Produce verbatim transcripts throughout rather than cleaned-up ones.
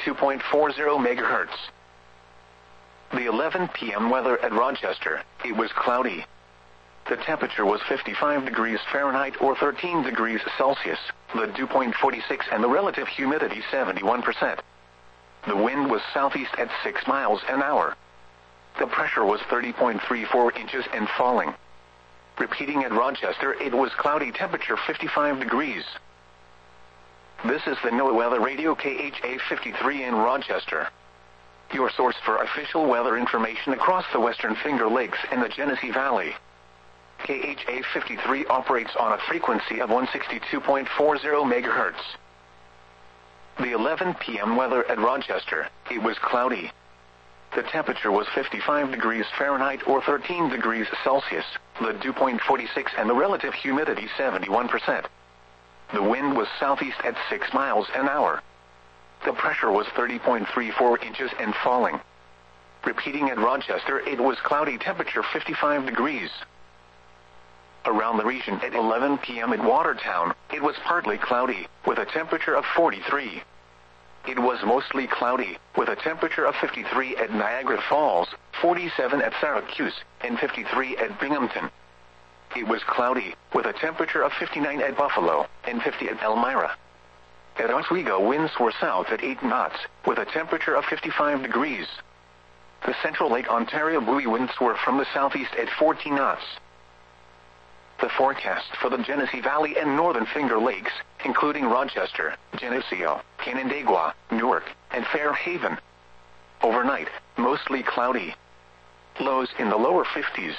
sixty-two point four zero megahertz. The eleven p m weather at Rochester, it was cloudy. The temperature was fifty-five degrees Fahrenheit or thirteen degrees Celsius, the dew point forty-six and the relative humidity seventy-one percent. The wind was southeast at six miles an hour. The pressure was thirty point three four inches and falling. Repeating at Rochester, it was cloudy, temperature fifty-five degrees. This is the NOAA Weather Radio K H A fifty-three in Rochester, your source for official weather information across the Western Finger Lakes and the Genesee Valley. K H A fifty-three operates on a frequency of one sixty-two point four zero megahertz. The eleven p m weather at Rochester, it was cloudy. The temperature was fifty-five degrees Fahrenheit or thirteen degrees Celsius, the dew point forty-six and the relative humidity seventy-one percent. The wind was southeast at six miles an hour. The pressure was thirty point three four inches and falling. Repeating at Rochester, it was cloudy, temperature fifty-five degrees. Around the region at eleven p m at Watertown, it was partly cloudy, with a temperature of forty-three. It was mostly cloudy, with a temperature of fifty-three at Niagara Falls, forty-seven at Syracuse, and fifty-three at Binghamton. It was cloudy, with a temperature of fifty-nine at Buffalo, and fifty at Elmira. At Oswego, winds were south at eight knots, with a temperature of fifty-five degrees. The Central Lake Ontario buoy winds were from the southeast at fourteen knots. The forecast for the Genesee Valley and Northern Finger Lakes, including Rochester, Geneseo, Canandaigua, Newark, and Fairhaven. Overnight, mostly cloudy. Lows in the lower fifties.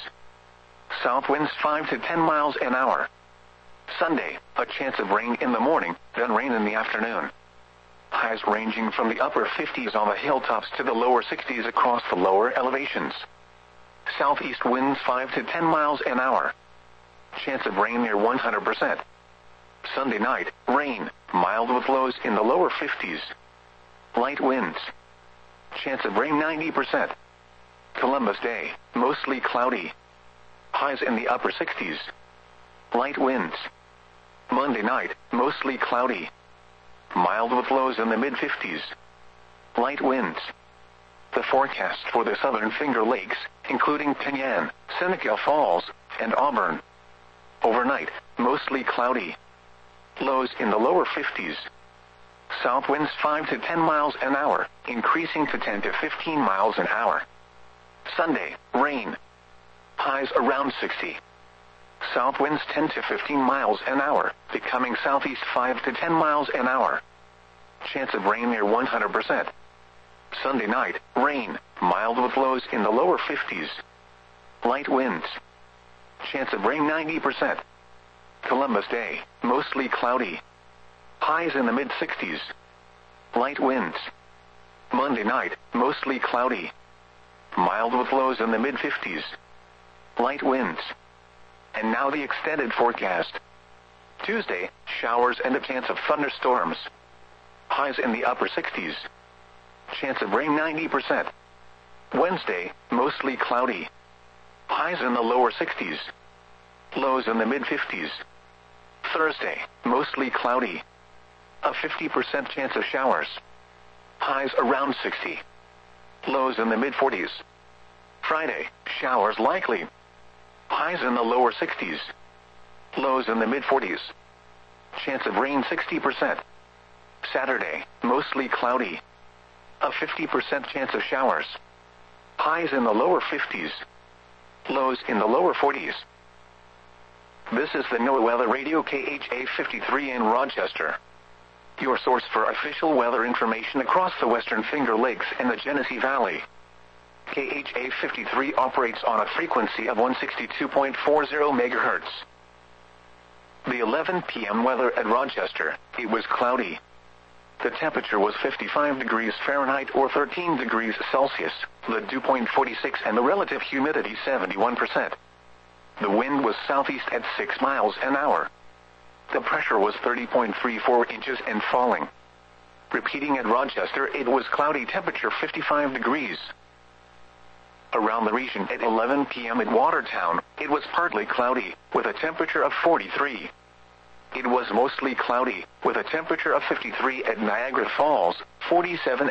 South winds five to ten miles an hour. Sunday, a chance of rain in the morning, then rain in the afternoon. Highs ranging from the upper fifties on the hilltops to the lower sixties across the lower elevations. Southeast winds five to ten miles an hour. Chance of rain near one hundred percent. Sunday night, rain, mild with lows in the lower fifties. Light winds. Chance of rain ninety percent. Columbus Day, mostly cloudy. Highs in the upper sixties. Light winds. Monday night, mostly cloudy. Mild with lows in the mid-fifties. Light winds. The forecast for the Southern Finger Lakes, including Penyan, Seneca Falls, and Auburn. Overnight, mostly cloudy. Lows in the lower fifties. South winds five to ten miles an hour, increasing to ten to fifteen miles an hour. Sunday, rain. Highs around sixty. South winds ten to fifteen miles an hour, becoming southeast five to ten miles an hour. Chance of rain near one hundred percent. Sunday night, rain, mild with lows in the lower fifties. Light winds. Chance of rain ninety percent. Columbus Day, mostly cloudy. Highs in the mid-sixties. Light winds. Monday night, mostly cloudy. Mild with lows in the mid-fifties. Light winds. And now the extended forecast. Tuesday, showers and a chance of thunderstorms. Highs in the upper sixties. Chance of rain ninety percent. Wednesday, mostly cloudy. Highs in the lower sixties. Lows in the mid-fifties. Thursday, mostly cloudy. A fifty percent chance of showers. Highs around sixty. Lows in the mid-forties. Friday, showers likely. Highs in the lower sixties. Lows in the mid-forties. Chance of rain sixty percent. Saturday, mostly cloudy. A fifty percent chance of showers. Highs in the lower fifties. Lows in the lower forties. This is the NOAA Weather Radio K H A fifty-three in Rochester, your source for official weather information across the Western Finger Lakes and the Genesee Valley. K H A fifty-three operates on a frequency of one sixty-two point four zero megahertz. The eleven p m weather at Rochester, it was cloudy. The temperature was fifty-five degrees Fahrenheit or thirteen degrees Celsius, the dew point forty-six and the relative humidity seventy-one percent. The wind was southeast at six miles an hour. The pressure was thirty point three four inches and falling. Repeating at Rochester, it was cloudy, temperature fifty-five degrees. Around the region at eleven p m at Watertown, it was partly cloudy, with a temperature of forty-three. It was mostly cloudy, with a temperature of fifty-three at Niagara Falls, forty-seven